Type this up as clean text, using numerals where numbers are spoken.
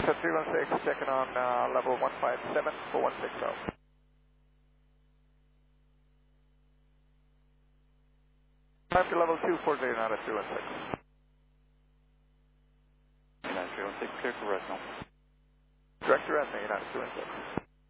So 316, checking on level 157 for 160. Time to level 240 out of 316. United 316, clear for Resno. Direct to Resno, United 216.